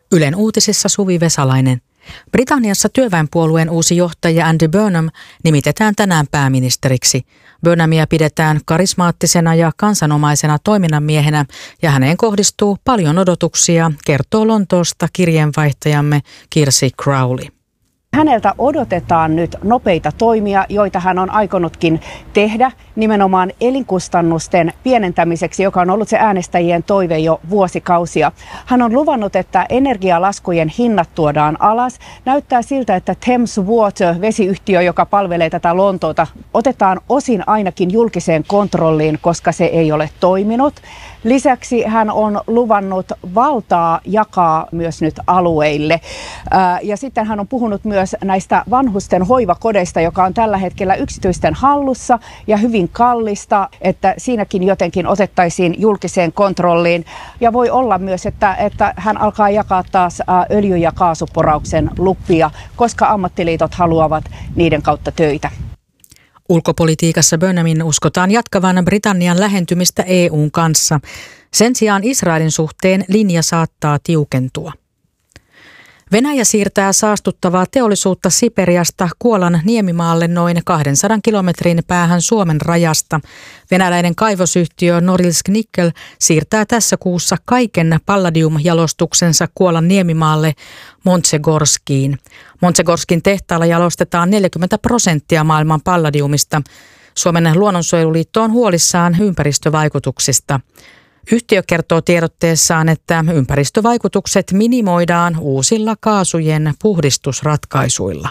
Ylen uutisissa Suvi Vesalainen. Britanniassa työväenpuolueen uusi johtaja Andy Burnham nimitetään tänään pääministeriksi. Burnhamia pidetään karismaattisena ja kansanomaisena toiminnanmiehenä ja häneen kohdistuu paljon odotuksia, kertoo Lontoosta kirjeenvaihtajamme Kirsi Crowley. Häneltä odotetaan nyt nopeita toimia, joita hän on aikonutkin tehdä nimenomaan elinkustannusten pienentämiseksi, joka on ollut se äänestäjien toive jo vuosikausia. Hän on luvannut, että energialaskujen hinnat tuodaan alas. Näyttää siltä, että Thames Water, vesiyhtiö, joka palvelee tätä Lontoota, otetaan osin ainakin julkiseen kontrolliin, koska se ei ole toiminut. Lisäksi hän on luvannut valtaa jakaa myös nyt alueille. Ja sitten hän on puhunut myös näistä vanhusten hoivakodeista, joka on tällä hetkellä yksityisten hallussa ja hyvin kallista, että siinäkin jotenkin otettaisiin julkiseen kontrolliin. Ja voi olla myös, että hän alkaa jakaa taas öljy- ja kaasuporauksen lupia, koska ammattiliitot haluavat niiden kautta töitä. Ulkopolitiikassa Burnhamin uskotaan jatkavan Britannian lähentymistä EU:n kanssa. Sen sijaan Israelin suhteen linja saattaa tiukentua. Venäjä siirtää saastuttavaa teollisuutta Siperiasta Kuolan niemimaalle noin 200 kilometrin päähän Suomen rajasta. Venäläinen kaivosyhtiö Norilsk Nickel siirtää tässä kuussa kaiken palladiumjalostuksensa Kuolan niemimaalle Montsegorskiin. Montsegorskin tehtaalla jalostetaan 40% maailman palladiumista. Suomen luonnonsuojeluliitto on huolissaan ympäristövaikutuksista. Yhtiö kertoo tiedotteessaan, että ympäristövaikutukset minimoidaan uusilla kaasujen puhdistusratkaisuilla.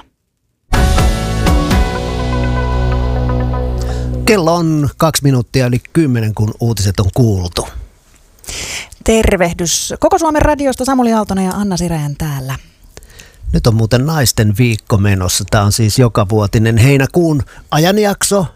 Kello on 2 minuuttia yli 10, kun uutiset on kuultu. Tervehdys Koko Suomen radiosta, Samuli Aaltonen ja Anna Siräjän täällä. Nyt on muuten naisten viikko menossa. Tämä on siis jokavuotinen heinäkuun ajanjakso.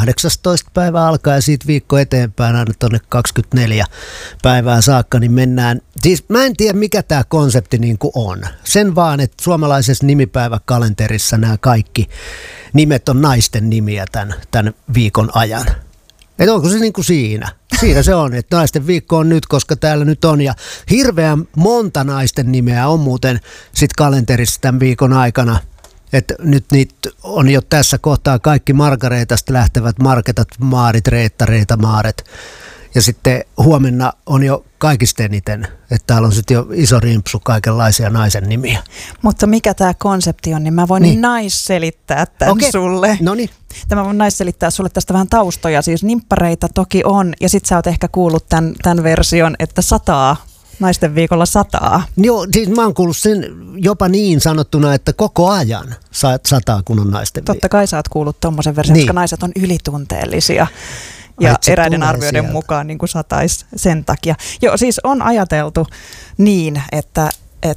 18 päivää alkaa ja siitä viikko eteenpäin aina tuonne 24 päivää saakka, niin mennään. Siis mä en tiedä, mikä tämä konsepti niin kuin on. Sen vaan, että suomalaisessa nimipäiväkalenterissa nämä kaikki nimet on naisten nimiä tämän viikon ajan. Että onko se niin kuin siinä? Siinä se on, että naisten viikko on nyt, koska täällä nyt on. Ja hirveän monta naisten nimeä on muuten sit kalenterissa tämän viikon aikana. Että nyt niitä on jo tässä kohtaa kaikki Margareetasta lähtevät Marketat, Maarit, Reetta, Reeta, Maaret. Ja sitten huomenna on jo kaikista eniten, että täällä on sitten jo iso rimpsu kaikenlaisia naisen nimiä. Mutta mikä tämä konsepti on, niin mä voin naisselittää tämän sulle. Noniin. Tämä voin naisselittää sulle tästä vähän taustoja. Siis nimppareita toki on, ja sit sä oot ehkä kuullut tämän version, että sataa. Naisten viikolla sataa. Joo, siis mä oon kuullut sen jopa niin sanottuna, että koko ajan sataa, kun on naisten viikko. Totta kai sä oot kuullut tommosen version, koska naiset on ylitunteellisia. Ja eräiden arvioiden sieltä mukaan niin kuin sataisi sen takia. Joo, siis on ajateltu niin, että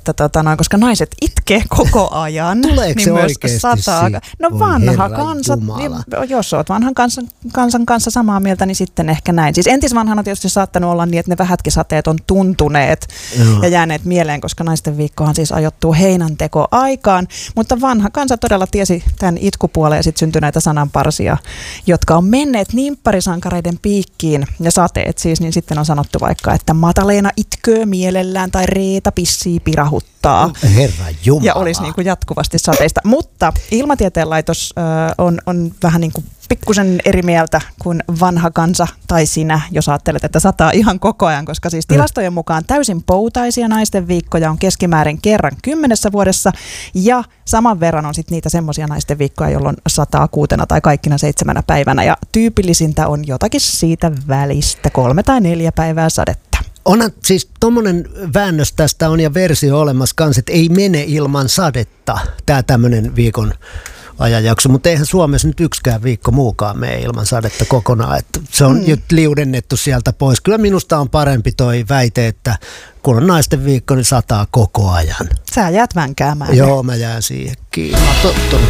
koska naiset itkee koko ajan, tuleeko niin se myös oikeasti sataa. siitä? No vanha kansa, jos olet vanhan kansan kanssa samaa mieltä, niin sitten ehkä näin. Siis entisvanhan on tietysti saattanut olla niin, että ne vähätkin sateet on tuntuneet ja jääneet mieleen, koska naisten viikkohan siis ajoittuu heinäntekoaikaan. Mutta vanha kansa todella tiesi tämän itkupuolen ja sitten syntyi näitä sananparsia, jotka on menneet nimpparisankareiden piikkiin ja sateet siis, niin sitten on sanottu vaikka, että Mata-Leena itköö mielellään tai Reeta pissii pirahuttaa. Herra Jumala. Ja olisi niin kuin jatkuvasti sateista. Mutta Ilmatieteen laitos on vähän niin kuin pikkusen eri mieltä kuin vanha kansa tai sinä, jos ajattelet, että sataa ihan koko ajan, koska siis tilastojen mukaan täysin poutaisia naisten viikkoja on keskimäärin kerran 10 vuodessa ja saman verran on sitten niitä semmoisia naisten viikkoja, jolloin sataa 6 tai kaikkina 7 päivänä ja tyypillisintä on jotakin siitä välistä 3 tai 4 päivää sadetta. Onhan siis tommonen väännös tästä on ja versio olemassa kanssa, että ei mene ilman sadetta tämä tämmöinen viikon ajanjakso, mutta eihän Suomessa nyt yksikään viikko muukaan mene ilman sadetta kokonaan, että se on nyt liudennettu sieltä pois. Kyllä minusta on parempi toi väite, että kun on naisten viikko, niin sataa koko ajan. Sä jäät vänkäämään. Joo, mä jään siihen kiinni. Mä oon tottunut.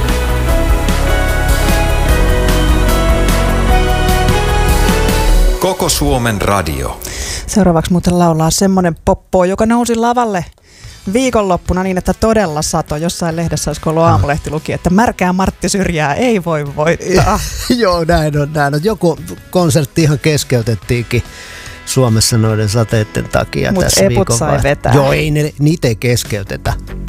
Koko Suomen radio. Seuraavaksi muuten laulaa semmoinen poppo, joka nousi lavalle viikonloppuna niin, että todella sato. Jossain lehdessä olisiko ollut Aamulehti luki, että märkää Martti Syrjää ei voi voittaa. Joo, näin on. Joku konsertti ihan keskeytettiinkin Suomessa noiden sateiden takia tässä viikon sai vetää. Joo, niitä ei keskeytetä.